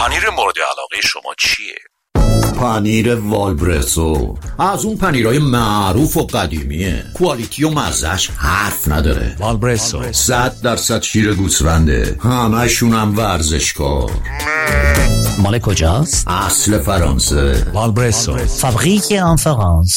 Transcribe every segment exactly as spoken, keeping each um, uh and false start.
پنیر مورد علاقه شما چیه؟ پنیر والبرسو از اون پنیرهای معروف و قدیمیه، کوالیتی و مزهش حرف نداره. والبرسو صد درصد شیر گوسفنده، همشون هم ورزشکار. مال کجاست؟ اصل فرانسه. والبرسو فابریک آن فرانس.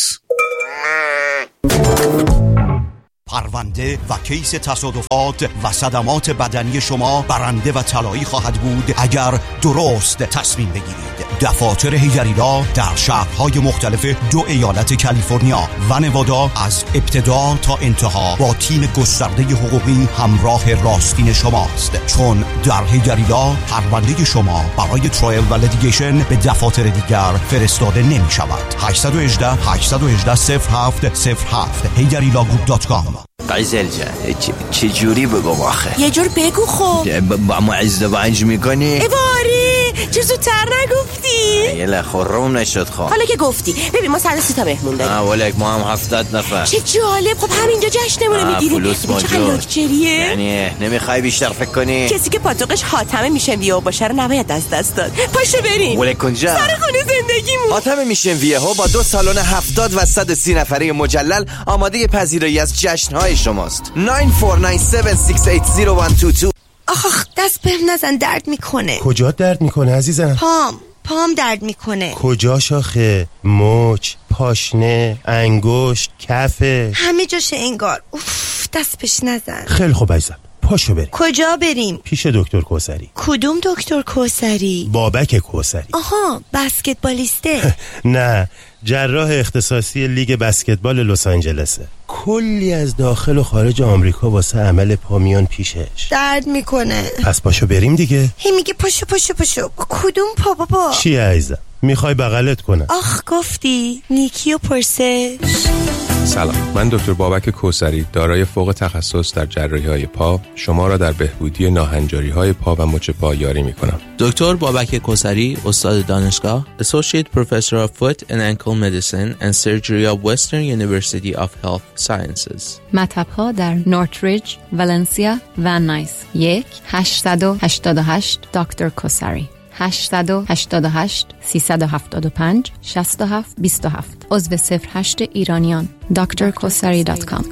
پرونده و کیس تصادفات و صدمات بدنی شما برنده و طلایی خواهد بود اگر درست تصمیم بگیرید. دفاتر هیجریلا در شهرهای مختلف دو ایالت کالیفرنیا و نوادا از ابتدا تا انتها با تیم گسترده حقوقی همراه راستین شماست، چون در هیجریلا پرونده شما برای ترایل و لیتیگیشن به دفاتر دیگر فرستاده نمی شود. هشت یک هشت هشت یک هشت صفر هفت صفر هفت هیجریلا گروپ دات کام. قیزل جان چه جوری بگم آخه؟ یه جور بگو خب. با ما ازدواج میکنی؟ ایواری چه زودتر نگفتی؟ یه لخورم نشد خواه. حالا که گفتی ببین ما صد و سی تا مهمون داریم. آه ولک ما هم هفتاد نفر. چه جالب. خب همینجا جشنمونه میگیریم. چه لاکچریه؟ یعنی نمیخوای بیشتر فکر کنی؟ کسی که پاتوقش حاتمه میشن ویه باشه رو نباید از دست داد. پاشو بریم ولک کنجا سر خونه زندگیمون. حاتمه میشن ویه ها با دو سالن هفتاد و صد و سی نفره مجلل آماده پذیرایی از جشنهای شماست. نه چهار نه هفت شش هشت صفر یک دو دو. آخ دست بهم نزن، درد میکنه. کجا درد میکنه عزیزم؟ پام پام درد میکنه. کجا شاخه؟ مچ، پاشنه، انگشت، کفه، همه جاشه انگار. اوف دست بهش نزن. خیلی خوب عزیزم، پاشو بریم. کجا بریم؟ پیش دکتر کوثری. کدوم دکتر کوثری؟ بابک کوثری. آها بسکتبالیسته. نه، جراح اختصاصی لیگ بسکتبال لس آنجلسه. کلی از داخل و خارج آمریکا واسه عمل پا میان پیشش. درد میکنه. پس پاشو بریم دیگه. هی میگه پاشو پاشو پاشو. کدوم پا بابا؟ چی عزیزم؟ میخوای بغلت کنم؟ آخ گفتی نیکی و پرسش. سلام، من دکتر بابک کوثری دارای فوق تخصص در جراحی‌های پا شما را در بهبودی ناهنجاری‌های پا و مچ پا یاری می‌کنم. دکتر بابک کوثری استاد دانشگاه Associate Professor of Foot and Ankle Medicine and Surgery of Western University of Health Sciences. مطب‌ها در نورتریج، ولنسیا و نایس. یک هشت هشت هشت دکتر کوثری هشت هشت هشت سه هفت پنج شش هفت دو هفت. عضو صفر هشت ایرانیان. دکتر کوثری دات کام.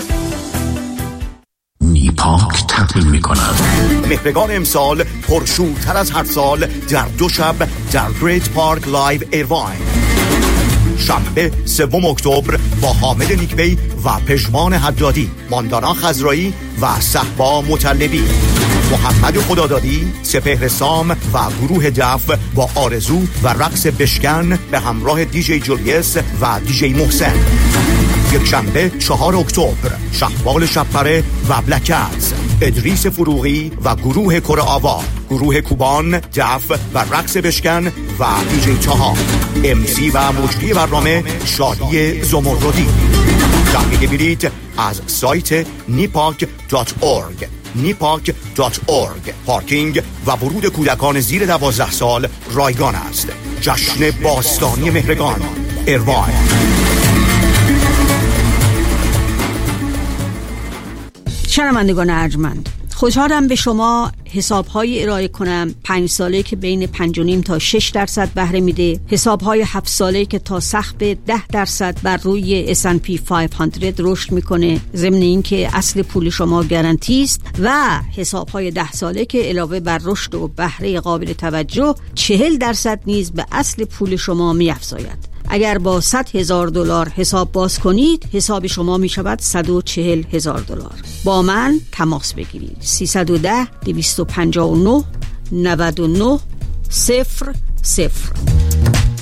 نیپاک تقدیم می‌کند مهرگان امسال پرشورتر از هر سال در دو شب در گریت پارک لایو ایرواین. شنبه سوم اکتبر با حامد نیکبی و پژمان حدادی، ماندانا خضرایی و صحبا مطلبی، محمد خدادادی، سپهر سام و گروه دف با آرزو و رقص بشکن به همراه دیجی جولیس و دیجی محسن. یک شنبه چهار اکتبر شهبال شبپره و بلکز، ادریس فروغی و گروه کره آوا، گروه کوبان، دف و رقص بشکن و دیجی تاها. امسی و مجری برنامه شادی زمردی. تهیه بلیط از سایت نیپاک دات اورگ. نیپاک دات اورگ. پارکینگ و ورود کودکان زیر دوازده سال رایگان است. جشن باستانی مهرگان ایرواین. شنوندگان ارجمند، خوشحالم به شما حساب‌های ارائه کنم پنج ساله که بین پنج و نیم تا شش درصد بهره میده، حساب‌های هفت ساله که تا سقف ده درصد بر روی اس اند پی پانصد رشد میکنه، ضمن اینکه اصل پول شما گارانتی است، و حساب‌های ده ساله که علاوه بر رشد و بهره قابل توجه چهل درصد نیز به اصل پول شما می‌افزاید. اگر با صد هزار دلار حساب باز کنید، حساب شما می شود صد و چهل هزار دلار. با من تماس بگیرید. سیصد و ده دویست و پنجاه و نه نود و نه صفر صفر.